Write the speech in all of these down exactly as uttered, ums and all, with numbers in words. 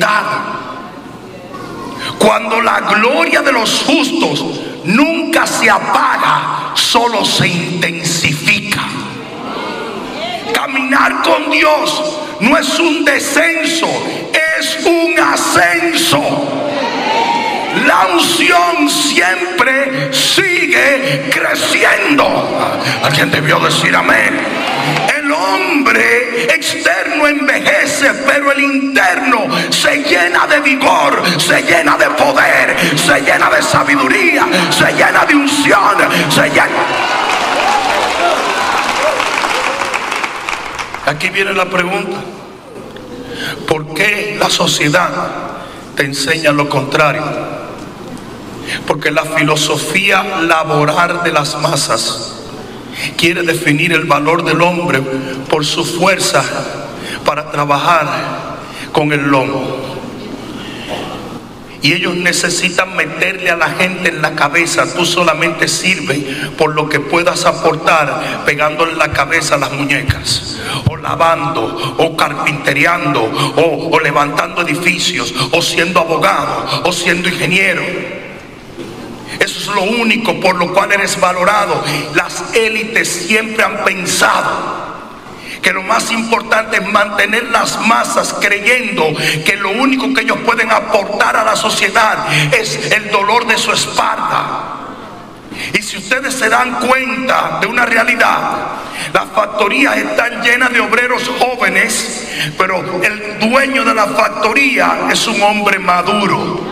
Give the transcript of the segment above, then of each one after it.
verdad. Cuando la gloria de los justos nunca se apaga, solo se intensifica. Caminar con Dios no es un descenso, es un ascenso. La unción siempre sigue creciendo. Alguien debió decir amén. El hombre externo envejece, pero el interno se llena de vigor, se llena de poder, se llena de sabiduría, se llena de unción, se llena. Aquí viene la pregunta: ¿por qué la sociedad te enseña lo contrario? Porque la filosofía laboral de las masas quiere definir el valor del hombre por su fuerza para trabajar con el lomo. Y ellos necesitan meterle a la gente en la cabeza: tú solamente sirves por lo que puedas aportar, pegándole en la cabeza a las muñecas, o lavando, o carpinteriando, o, o levantando edificios, o siendo abogado, o siendo ingeniero. Eso es lo único por lo cual eres valorado. Las élites siempre han pensado que lo más importante es mantener las masas creyendo que lo único que ellos pueden aportar a la sociedad es el dolor de su espalda. Y si ustedes se dan cuenta de una realidad, las factorías están llenas de obreros jóvenes, pero el dueño de la factoría es un hombre maduro.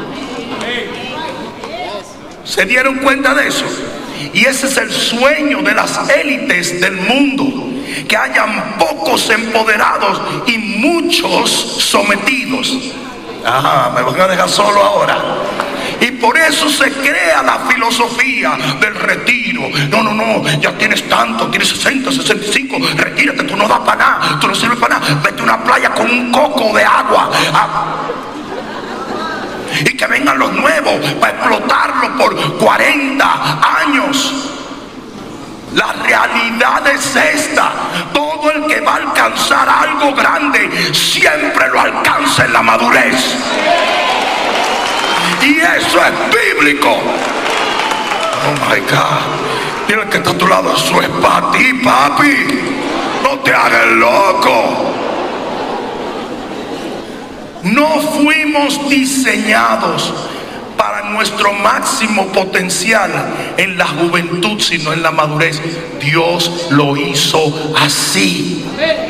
¿Se dieron cuenta de eso? Y ese es el sueño de las élites del mundo: que hayan pocos empoderados y muchos sometidos. Ajá, me van a dejar solo ahora. Y por eso se crea la filosofía del retiro. No, no, no, ya tienes tanto, tienes sesenta, sesenta y cinco, retírate, tú no das para nada, tú no sirves para nada. Vete a una playa con un coco de agua. Ah. Y que vengan los nuevos para explotarlo por cuarenta años. La realidad es esta: todo el que va a alcanzar algo grande siempre lo alcanza en la madurez. Y eso es bíblico. Oh my God. Dile al que está a tu lado: eso es para ti, papi. No te hagas loco. No fuimos diseñados para nuestro máximo potencial en la juventud, sino en la madurez. Dios lo hizo así.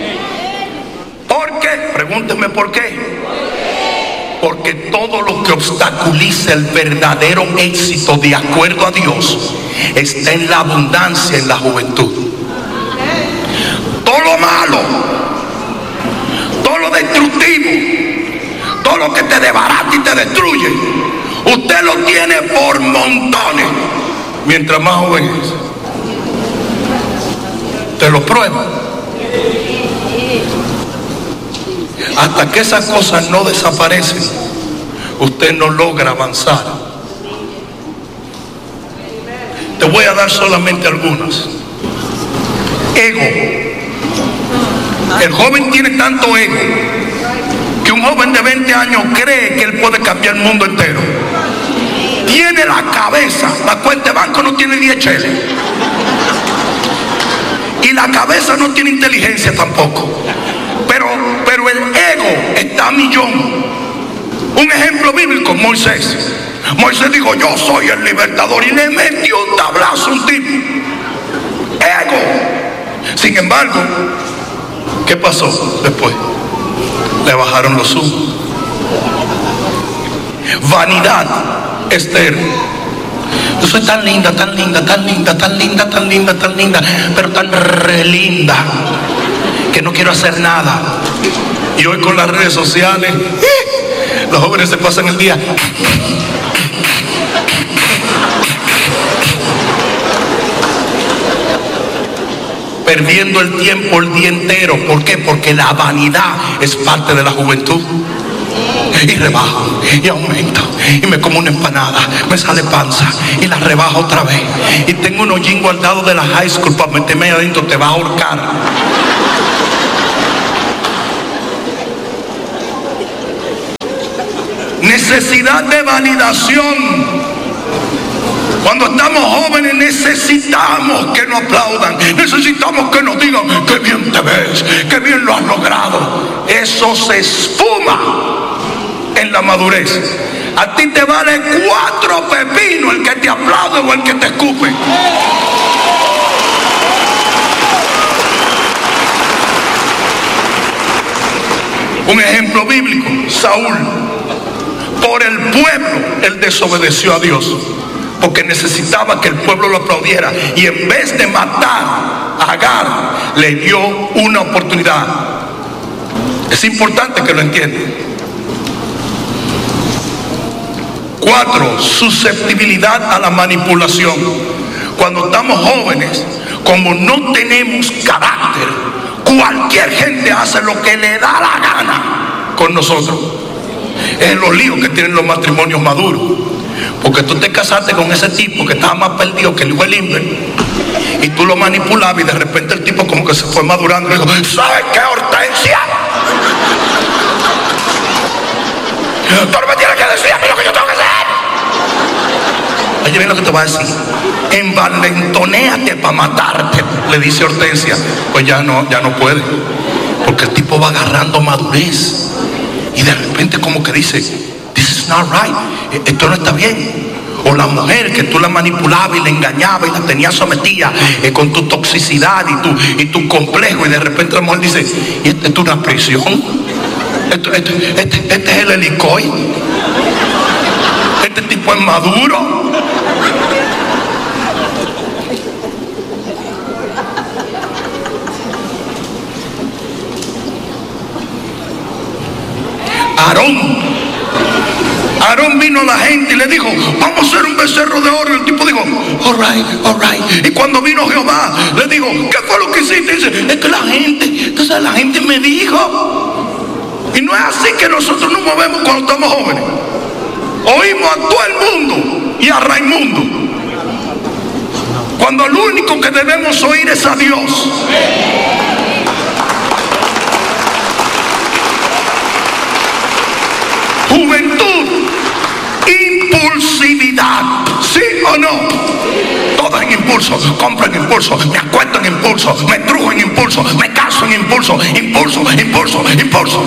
¿Por qué? Pregúnteme por qué. Porque todo lo que obstaculiza el verdadero éxito de acuerdo a Dios está en la abundancia en la juventud. Todo lo malo, todo lo destructivo, todo lo que te desbarata y te destruye, usted lo tiene por montones mientras más joven es. Te lo pruebo. Hasta que esas cosas no desaparecen, usted no logra avanzar. Te voy a dar solamente algunas. Ego. El joven tiene tanto ego que un joven de veinte años cree que él puede cambiar el mundo entero. Tiene la cabeza, la cuenta de banco no tiene diez cheles, y la cabeza no tiene inteligencia tampoco, pero, pero el ego está a millón. Un ejemplo bíblico: Moisés. Moisés dijo: yo soy el libertador, y le metió un tablazo a un tipo. Ego. Sin embargo, ¿qué pasó después? Le bajaron los humos. Vanidad. Esther: yo soy tan linda, tan linda, tan linda, tan linda, tan linda, tan linda, pero tan re linda que no quiero hacer nada. Y hoy con las redes sociales, los jóvenes se pasan el día perdiendo el tiempo el día entero. ¿Por qué? Porque la vanidad es parte de la juventud. Y rebajo, y aumento, y me como una empanada, me sale panza, y la rebajo otra vez, y tengo un hollín guardado de la high school para meterme ahí adentro. Te va a ahorcar. necesidad de validación. Cuando estamos jóvenes necesitamos que nos aplaudan, necesitamos que nos digan qué bien te ves, qué bien lo has logrado. Eso se esfuma en la madurez. A ti te vale cuatro pepinos el que te aplaude o el que te escupe. Un ejemplo bíblico: Saúl, por el pueblo, él desobedeció a Dios, porque necesitaba que el pueblo lo aplaudiera, y en vez de matar a Agar, le dio una oportunidad. Es importante que lo entiendan. Cuatro, susceptibilidad a la manipulación. Cuando estamos jóvenes, como no tenemos carácter, cualquier gente hace lo que le da la gana con nosotros. Es los líos que tienen los matrimonios maduros. Porque tú te casaste con ese tipo que estaba más perdido que el hijo de Limber, y tú lo manipulabas, y de repente el tipo como que se fue madurando y dijo: ¿sabes qué, Hortensia? Tú no me tienes que decir a mí lo que yo tengo que hacer. Oye, bien lo que te voy a decir: envalentonéate para matarte, le dice Hortensia. Pues ya no, ya no puede, porque el tipo va agarrando madurez, y de repente como que dice: this is not right, esto no está bien. O la mujer que tú la manipulabas y la engañabas y la tenías sometida eh, con tu toxicidad y tu, y tu complejo, y de repente la mujer dice: ¿y esta es una prisión? Esto, este, este, este es el helicoide. Este tipo es maduro. Aarón. Aarón vino a la gente y le dijo: vamos a hacer un becerro de oro. Y el tipo dijo: all right, all right. Y cuando vino Jehová, le dijo: ¿qué fue lo que hiciste? Y dice: es que la gente, entonces la gente me dijo. Y no es así que nosotros nos movemos cuando estamos jóvenes. Oímos a todo el mundo y a Raimundo, cuando lo único que debemos oír es a Dios. Juventud, impulsividad, ¿sí o no? Todo en impulso. Compro en impulso, me acuesto en impulso, me trujo en impulso, me caso en impulso, impulso, impulso, impulso.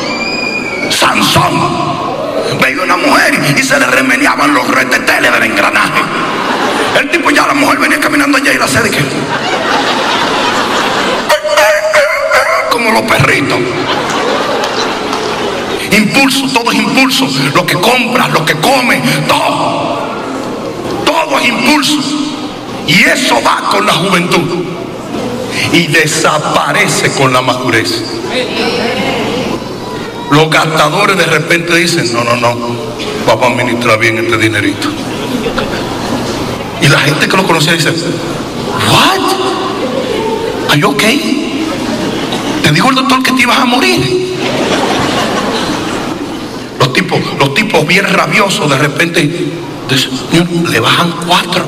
Sansón veía una mujer y se le remeneaban los reteteles del engranaje. El tipo, ya la mujer venía caminando allá y la hace de que como los perritos. Impulso, todo es impulso. Lo que compras, lo que comes, todo. Todo es impulso. Y eso va con la juventud y desaparece con la madurez. Los gastadores de repente dicen: no, no, no, vamos a administrar bien este dinerito. Y la gente que lo conocía dice: what? ¿Are you okay? Te dijo el doctor que te ibas a morir. Los tipos, los tipos bien rabiosos de repente le bajan cuatro.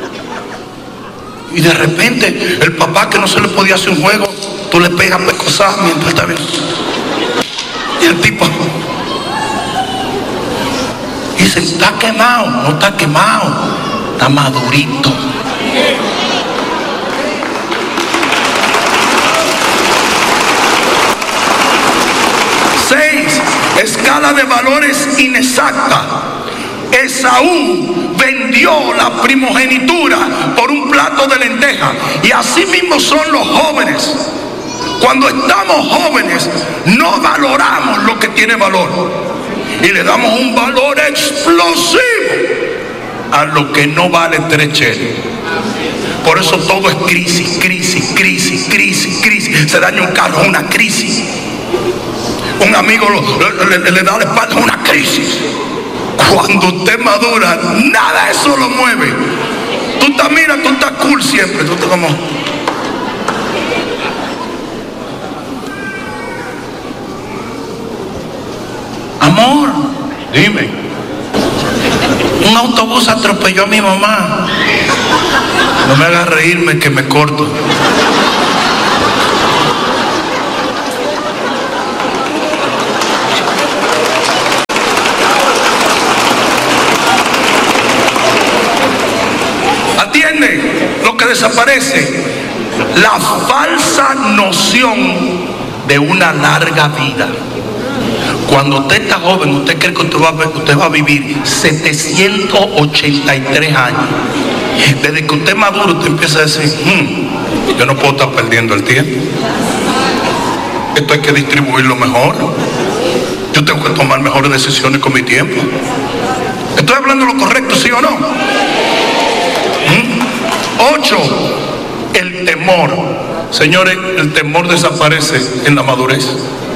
Y de repente el papá, que no se le podía hacer un juego, tú le pegas pescosas mientras está bien. Y el tipo dice: está quemado. No está quemado, está madurito. Seis, escala de valores inexacta. Esaú vendió la primogenitura por un plato de lenteja, y así mismo son los jóvenes. Cuando estamos jóvenes no valoramos lo que tiene valor y le damos un valor explosivo a lo que no vale tres cheles. Por eso todo es crisis, crisis, crisis, crisis, crisis. Se daña un carro, una crisis. Un amigo lo, le, le da la espalda, una crisis. Cuando usted madura, nada de eso lo mueve. Tú te miras, tú estás cool siempre. Tú estás como... amor, dime. Un autobús atropelló a mi mamá. No me hagas reírme, que me corto. que desaparece? La falsa noción de una larga vida. Cuando usted está joven, usted cree que usted va, usted va a vivir setecientos ochenta y tres años. Desde que usted es maduro, usted empieza a decir, hmm, yo no puedo estar perdiendo el tiempo. Esto hay que distribuirlo mejor. Yo tengo que tomar mejores decisiones con mi tiempo. ¿Estoy hablando lo correcto, sí o no? ¿Mm? Ocho, el temor. Señores, el temor desaparece en la madurez.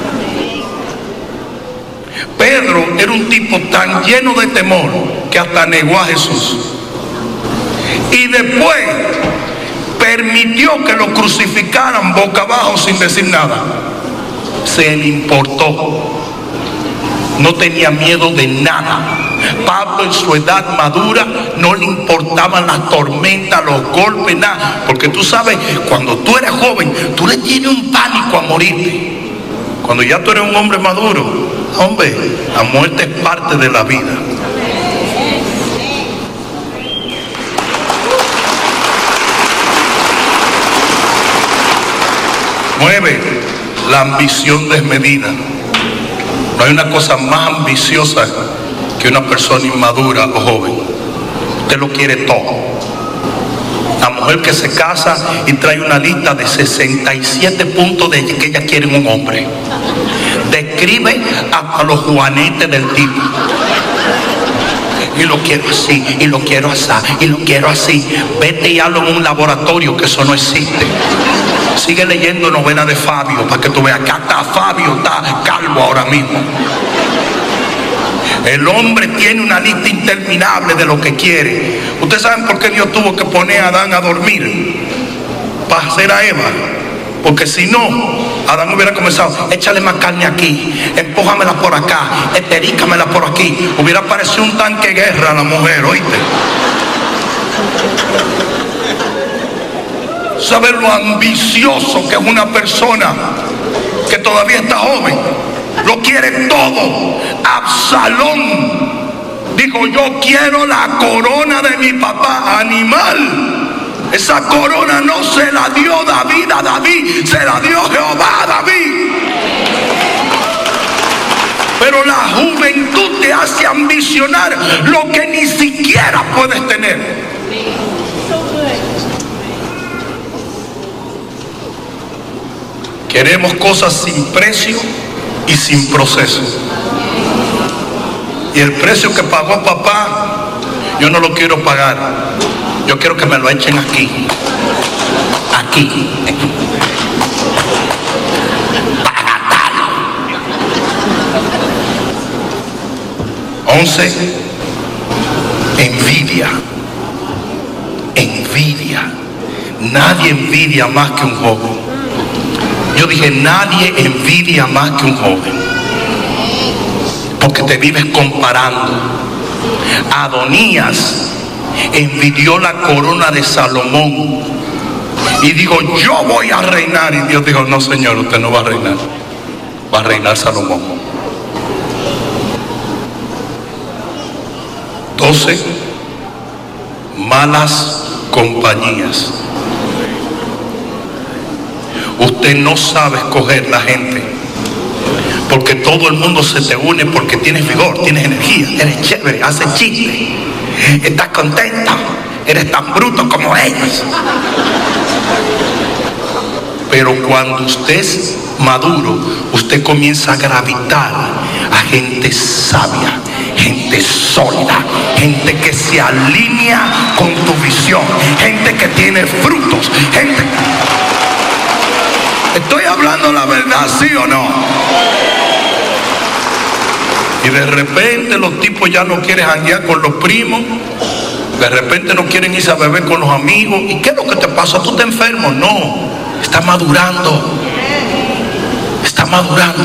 Pedro era un tipo tan lleno de temor que hasta negó a Jesús. Y después permitió que lo crucificaran boca abajo sin decir nada. Se le importó. No tenía miedo de nada. Pablo en su edad madura no le importaban las tormentas, los golpes, nada. Porque tú sabes, cuando tú eres joven, tú le tienes un pánico a morirte. Cuando ya tú eres un hombre maduro, hombre, la muerte es parte de la vida. Nueve, la ambición desmedida. No hay una cosa más ambiciosa que una persona inmadura o joven. Usted lo quiere todo. La mujer que se casa y trae una lista de sesenta y siete puntos de que ella quiere en un hombre. Describe hasta los juanetes del tipo. Y lo quiero así, y lo quiero así, y lo quiero así. Vete y hazlo en un laboratorio, que eso no existe. Sigue leyendo novela de Fabio para que tú veas que hasta Fabio está calvo ahora mismo. El hombre tiene una lista interminable de lo que quiere. ¿Ustedes saben por qué Dios tuvo que poner a Adán a dormir? Para hacer a Eva. Porque si no, Adán hubiera comenzado, échale más carne aquí, empújamela por acá, esterícamela por aquí. Hubiera parecido un tanque de guerra a la mujer, ¿oíste? ¿Sabes lo ambicioso que es una persona que todavía está joven? Lo quiere todo. Absalón dijo, yo quiero la corona de mi papá. Animal. Esa corona no se la dio David a David, se la dio Jehová a David. Pero la juventud te hace ambicionar lo que ni siquiera puedes tener. Queremos cosas sin precio y sin proceso. Y el precio que pagó papá, yo no lo quiero pagar. Yo quiero que me lo echen aquí. Aquí. Pagatalo. Once. Envidia. Envidia. Nadie envidia más que un joven. Yo dije, nadie envidia más que un joven. Porque te vives comparando. Adonías envidió la corona de Salomón y dijo, yo voy a reinar. Y Dios dijo, no señor, usted no va a reinar, va a reinar Salomón. Doce, malas compañías. Usted no sabe escoger la gente, porque todo el mundo se te une porque tienes vigor, tienes energía, eres chévere, haces chistes, estás contenta, eres tan bruto como ellos. Pero cuando usted es maduro, usted comienza a gravitar a gente sabia, gente sólida, gente que se alinea con tu visión, gente que tiene frutos, gente... ¿Estoy hablando la verdad, sí o no? Y de repente los tipos ya no quieren janguear con los primos, de repente no quieren irse a beber con los amigos. ¿Y qué es lo que te pasa? ¿Tú estás enfermo? No, está madurando, está madurando.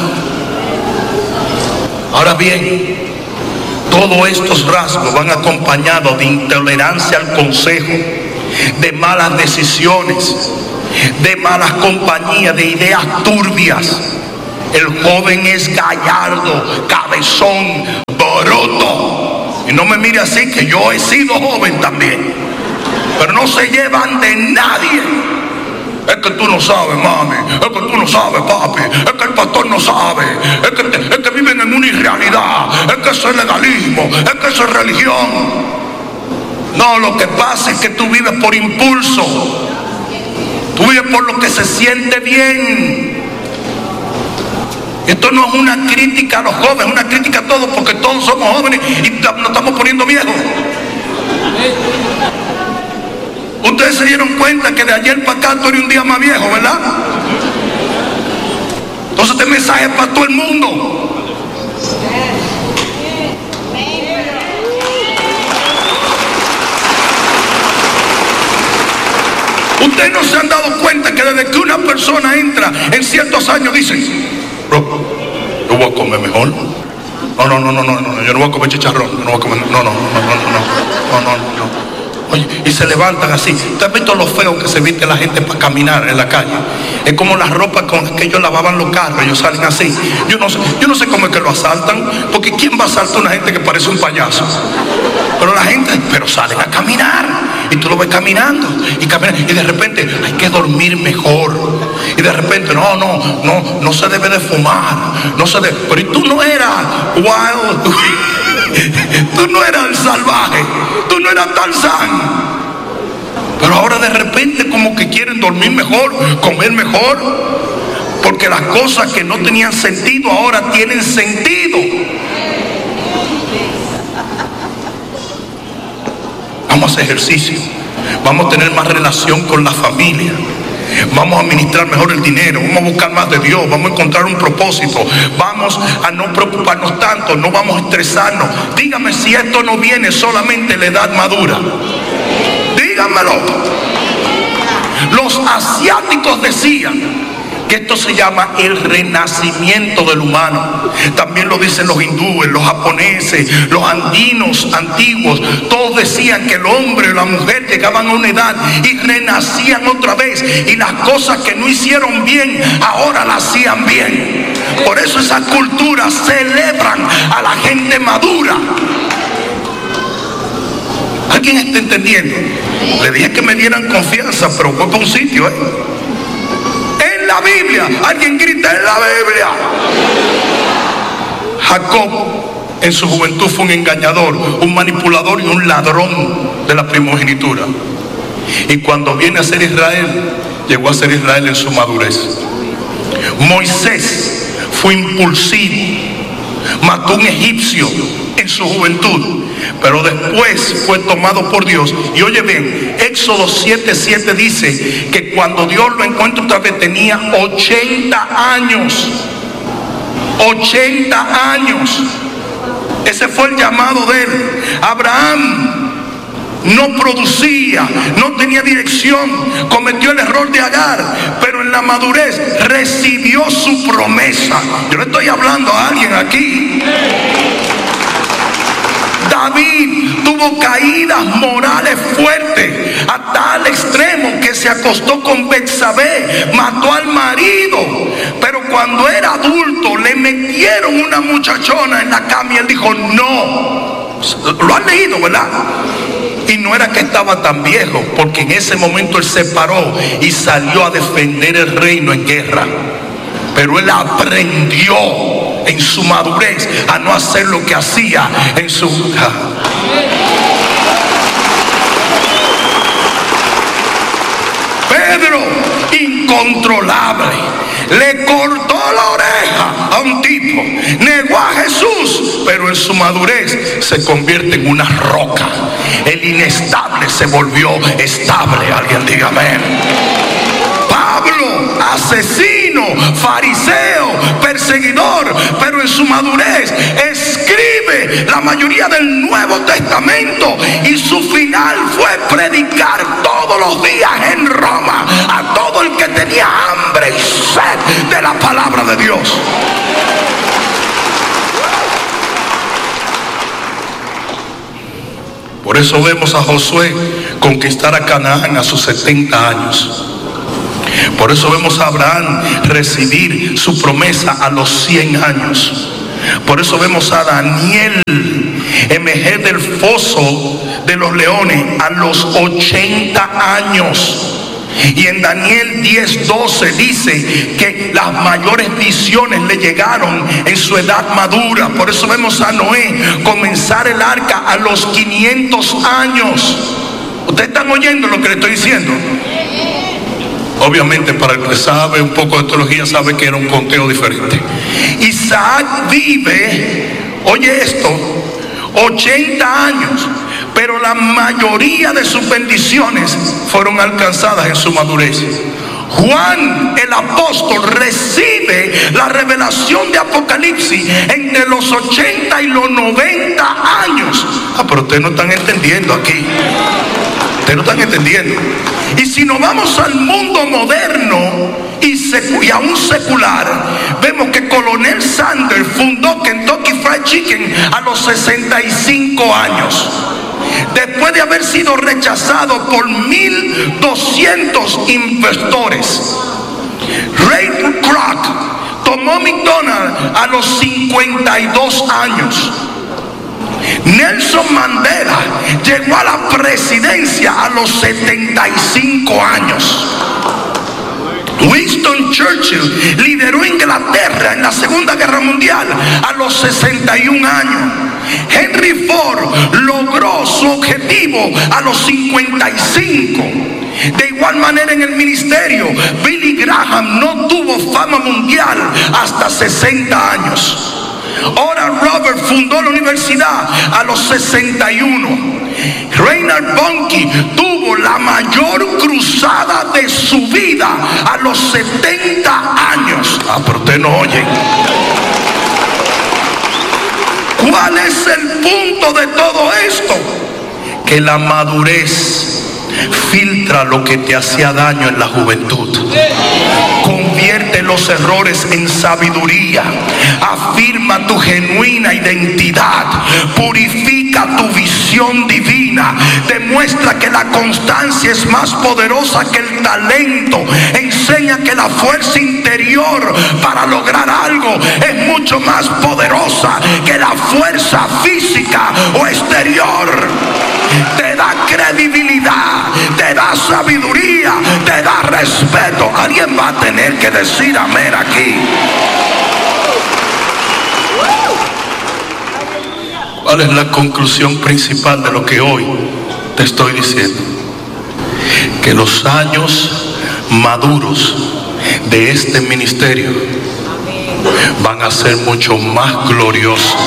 Ahora bien, todos estos rasgos van acompañados de intolerancia al consejo, de malas decisiones, de malas compañías, de ideas turbias. El joven es gallardo, cabezón, bruto. Y no me mire así, que yo he sido joven también. pero no se llevan de nadie. Es que tú no sabes, mami, es que tú no sabes, papi, es que el pastor no sabe, es que, es que viven en una irrealidad, es que eso es legalismo, es que eso es religión. No, lo que pasa es que tú vives por impulso, tú vives por lo que se siente bien. Esto no es una crítica a los jóvenes, es una crítica a todos, porque todos somos jóvenes y nos estamos poniendo viejos. Ustedes se dieron cuenta que de ayer para acá tú eres un día más viejo, ¿verdad? Entonces este mensaje es para todo el mundo. Ustedes no se han dado cuenta que desde que una persona entra en ciertos años dicen, bro, yo voy a comer mejor. No, no, no, no, no, no, yo no voy a comer chicharrón, yo no voy a comer, no, no, no, no, no, no, no, no, no. Oye, y se levantan así. ¿Usted ha visto lo feo que se viste la gente para caminar en la calle? Es como la ropa con la que ellos lavaban los carros, ellos salen así. Yo no sé, yo no sé cómo es que lo asaltan, porque ¿quién va a asaltar a una gente que parece un payaso? Pero la gente, pero salen a caminar, y tú lo ves caminando, y caminan, y de repente hay que dormir mejor, y de repente, no, no, no, no se debe de fumar, no se debe, pero y tú no eras wild, tú no eras el salvaje, tú no eras Tarzán, pero ahora de repente como que quieren dormir mejor, comer mejor, porque las cosas que no tenían sentido ahora tienen sentido. Vamos a hacer ejercicio, vamos a tener más relación con la familia, vamos a administrar mejor el dinero, vamos a buscar más de Dios, vamos a encontrar un propósito, vamos a no preocuparnos tanto, no vamos a estresarnos. Dígame si esto no viene solamente en la edad madura. Díganmelo. Los asiáticos decían que esto se llama el renacimiento del humano. También lo dicen los hindúes, los japoneses, los andinos antiguos. Todos decían que el hombre y la mujer llegaban a una edad y renacían otra vez, y las cosas que no hicieron bien ahora las hacían bien. Por eso esas culturas celebran a la gente madura. ¿Alguien está entendiendo? Le dije que me dieran confianza, pero fue para un sitio, ¿eh? En la Biblia, alguien grita en la Biblia. Jacob en su juventud fue un engañador, un manipulador y un ladrón de la primogenitura. Y cuando viene a ser Israel, llegó a ser Israel en su madurez. Moisés fue impulsivo, mató a un egipcio en su juventud, pero después fue tomado por Dios. Y oye bien, Éxodo siete siete dice que cuando Dios lo encontró otra vez tenía ochenta años. ochenta años. Ese fue el llamado de él. Abraham no producía, no tenía dirección, cometió el error de Agar, pero en la madurez recibió su promesa. Yo le estoy hablando a alguien aquí. David tuvo caídas morales fuertes, a tal extremo que se acostó con Betsabé, mató al marido, pero cuando era adulto le metieron una muchachona en la cama y él dijo no. Lo han leído, ¿verdad? Y no era que estaba tan viejo, porque en ese momento él se paró y salió a defender el reino en guerra. Pero él aprendió en su madurez a no hacer lo que hacía en su... Pedro, incontrolable, le cortó la oreja a un tipo, negó a Jesús, pero en su madurez se convierte en una roca. El inestable se volvió estable. Alguien diga amén. Pablo, asesino, fariseo, perseguidor, pero en su madurez escribe la mayoría del Nuevo Testamento, y su final fue predicar todos los días en Roma a todo el que tenía hambre y sed de la palabra de Dios. Por eso vemos a Josué conquistar a Canaán a sus setenta años. Por eso vemos a Abraham recibir su promesa a los cien años. Por eso vemos a Daniel emerger del foso de los leones a los ochenta años. Y en Daniel diez doce dice que las mayores visiones le llegaron en su edad madura. Por eso vemos a Noé comenzar el arca a los quinientos años. ¿Ustedes están oyendo lo que le estoy diciendo? Obviamente, para el que sabe un poco de teología, sabe que era un conteo diferente. Isaac vive, oye esto, ochenta años, pero la mayoría de sus bendiciones fueron alcanzadas en su madurez. Juan el apóstol recibe la revelación de Apocalipsis entre los ochenta y los noventa años. Ah, pero ustedes no están entendiendo aquí. Ustedes no están entendiendo. Y si nos vamos al mundo moderno y, secu y aún secular, vemos que Colonel Sanders fundó Kentucky Fried Chicken a los sesenta y cinco años. Después de haber sido rechazado por mil doscientos inversores. Ray Kroc tomó McDonald's a los cincuenta y dos años. Nelson Mandela llegó a la presidencia a los setenta y cinco años. Winston Churchill lideró Inglaterra en la Segunda Guerra Mundial a los sesenta y un años. Henry Ford logró su objetivo a los cincuenta y cinco. De igual manera, en el ministerio, Billy Graham no tuvo fama mundial hasta sesenta años. Oral Roberts fundó la universidad a los sesenta y uno. Reinhard Bonnke tuvo la mayor cruzada de su vida a los setenta años. Ah, pero ustedes no oyen. ¿Cuál es el punto de todo esto? Que la madurez filtra lo que te hacía daño en la juventud. Convierte los errores en sabiduría. Afirma tu genuina identidad. Purifica tu visión divina. Demuestra que la constancia es más poderosa que el talento. Enseña que la fuerza interior para lograr algo es mucho más poderosa que la fuerza física o exterior. Te da credibilidad, te da sabiduría, te da respeto. Alguien va a tener que decir amén aquí. ¿Cuál es la conclusión principal de lo que hoy te estoy diciendo? Que los años maduros de este ministerio van a ser mucho más gloriosos.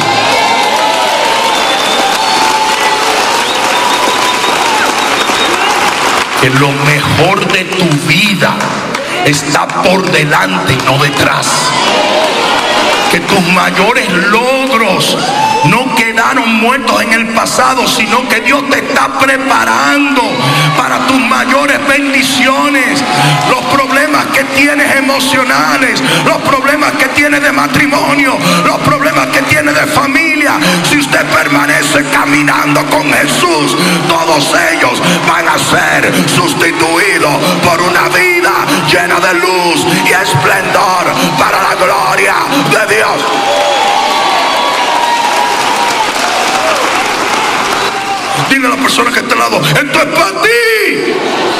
Que lo mejor de tu vida está por delante y no detrás. Que tus mayores logros no quedaron muertos en el pasado, sino que Dios te está preparando para tus mayores bendiciones. Los problemas que tienes emocionales, los problemas que tienes de matrimonio, los problemas que tienes de familia, si usted permanece caminando con Jesús, todos ellos van a ser sustituidos por una vida llena de luz y esplendor para la gloria de Dios. Dile a la persona que está al lado, esto es para ti.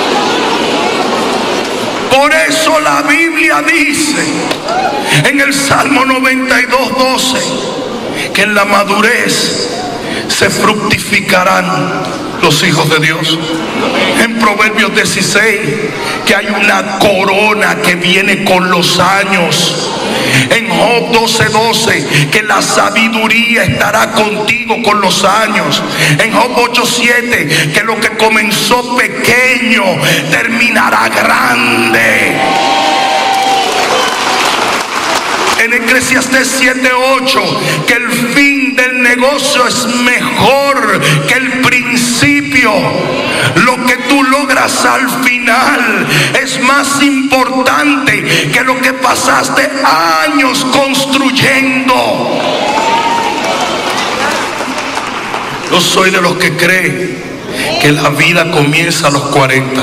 Por eso la Biblia dice en el Salmo noventa y dos doce que en la madurez se fructificarán los hijos de Dios. En Proverbios dieciséis que hay una corona que viene con los años. En Job doce doce que la sabiduría estará contigo con los años. En Job ocho siete que lo que comenzó pequeño terminará grande. En Eclesiastés siete ocho que el fin del negocio es mejor que el principio. Lo que tú logras al final es más importante que lo que pasaste años construyendo. Yo soy de los que creen que la vida comienza a los cuarenta.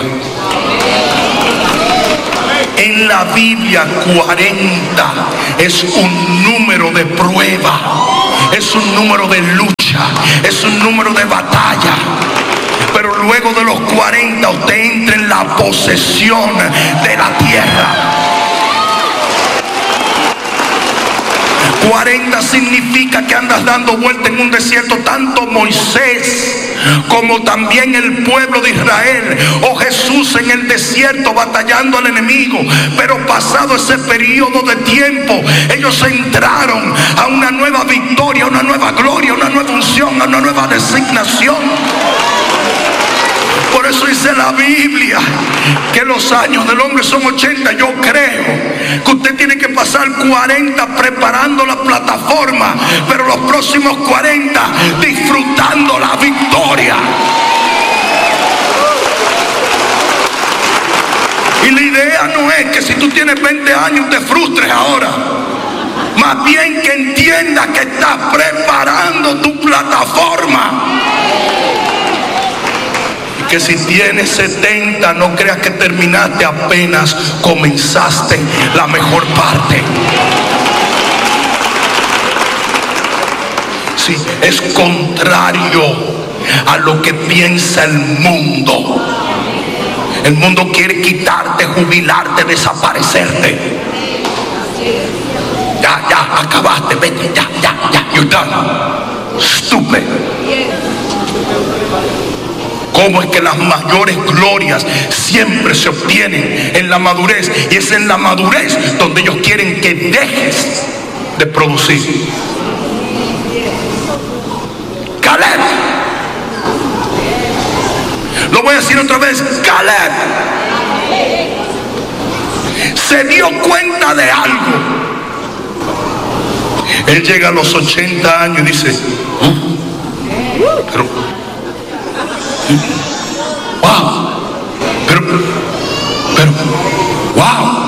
En la Biblia cuarenta es un número de prueba, es un número de lucha, cuarenta usted entre en la posesión de la tierra. cuarenta significa que andas dando vuelta en un desierto. Tanto Moisés como también el pueblo de Israel o Jesús en el desierto batallando al enemigo. Pero pasado ese periodo de tiempo, ellos entraron a una nueva victoria, a una nueva gloria, a una nueva unción, a una nueva designación. Por eso dice la Biblia que los años del hombre son ochenta. Yo creo que usted tiene que pasar cuarenta preparando la plataforma, pero los próximos cuarenta disfrutando la victoria. Y la idea no es que si tú tienes veinte años te frustres ahora. Más bien que entiendas que estás preparando tu plataforma. Que si tienes setenta, no creas que terminaste, apenas comenzaste la mejor parte. Sí, es contrario a lo que piensa el mundo. El mundo quiere quitarte, jubilarte, desaparecerte. Ya, ya, acabaste, vete, ya, ya, ya, you're done. Stupid. ¿Cómo es que las mayores glorias siempre se obtienen en la madurez? Y es en la madurez donde ellos quieren que dejes de producir. Caleb. Lo voy a decir otra vez. Caleb se dio cuenta de algo. Él llega a los ochenta años y dice, ¿eh? pero wow, pero, pero, wow,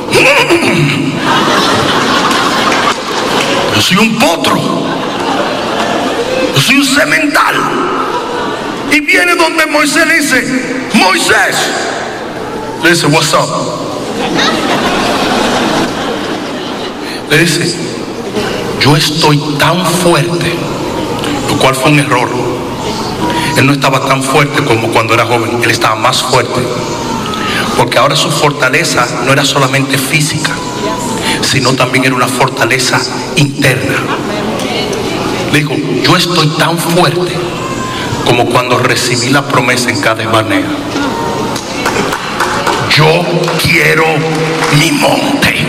yo soy un potro, yo soy un semental. Y viene donde Moisés le dice, Moisés, le dice, what's up? Le dice, yo estoy tan fuerte, lo cual fue un error. Él no estaba tan fuerte como cuando era joven, él estaba más fuerte. Porque ahora su fortaleza no era solamente física, sino también era una fortaleza interna. Le dijo, yo estoy tan fuerte como cuando recibí la promesa en Cades Barnea. Yo quiero mi monte.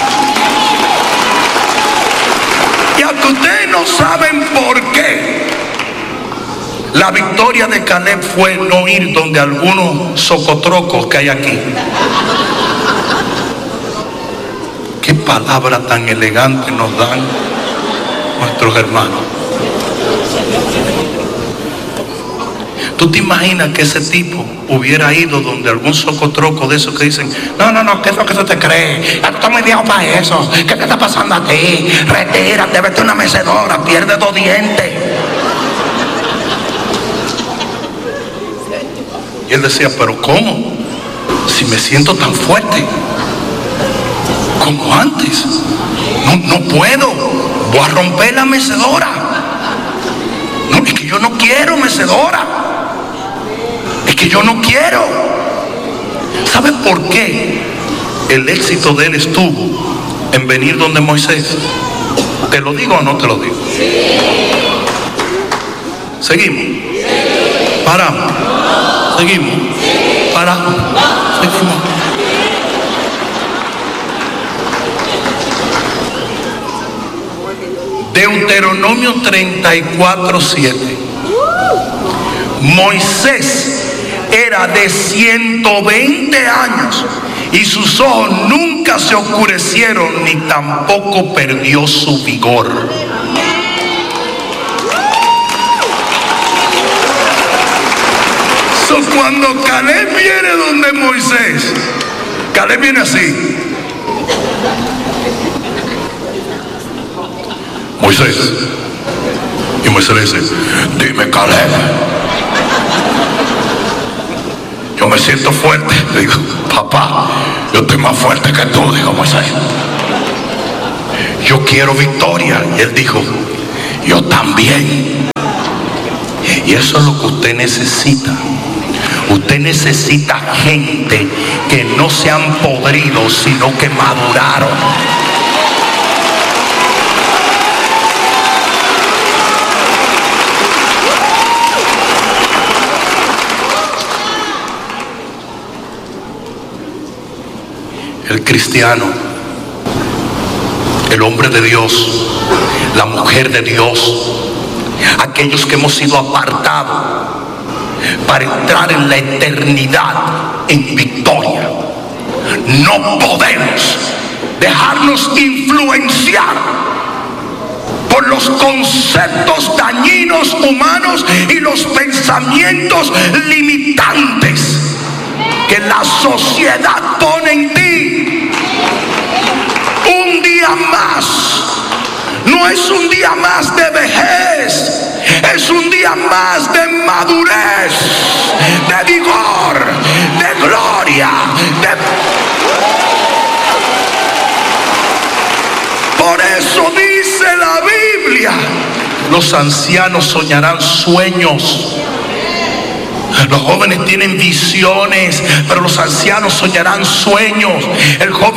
Y aunque ustedes no saben por qué, la victoria de Caleb fue no ir donde algunos socotrocos que hay aquí. Qué palabra tan elegante nos dan nuestros hermanos. ¿Tú te imaginas que ese tipo hubiera ido donde algún socotroco de esos que dicen, no, no, no, ¿qué es lo que tú te crees? Ya tú estás muy viejo para eso. ¿Qué te está pasando a ti? Retírate, vete a una mecedora, pierde dos dientes. Y él decía, pero ¿cómo? Si me siento tan fuerte como antes, no, no puedo, voy a romper la mecedora. No, es que yo no quiero mecedora, es que yo no quiero. ¿Sabes por qué el éxito de él estuvo en venir donde Moisés? ¿Te lo digo o no te lo digo? Seguimos. Paramos. Seguimos. Paramos. Seguimos. Deuteronomio treinta y cuatro, siete. Moisés era de ciento veinte años y sus ojos nunca se oscurecieron ni tampoco perdió su vigor. So, cuando Caleb viene donde Moisés, Caleb viene así. Moisés. Y Moisés le dice, dime, Caleb. Yo me siento fuerte. Le digo, papá, yo estoy más fuerte que tú, dijo Moisés. Yo quiero victoria. Y él dijo, yo también. Y eso es lo que usted necesita. Usted necesita gente que no se han podrido, sino que maduraron. El cristiano, el hombre de Dios, la mujer de Dios, aquellos que hemos sido apartados para entrar en la eternidad en victoria, no podemos dejarnos influenciar por los conceptos dañinos humanos y los pensamientos limitantes que la sociedad pone en ti. Un día más no es un día más de vejez, es un día más de madurez, de vigor, de gloria, de... Por eso dice la Biblia, los ancianos soñarán sueños. Los jóvenes tienen visiones, pero los ancianos soñarán sueños. El joven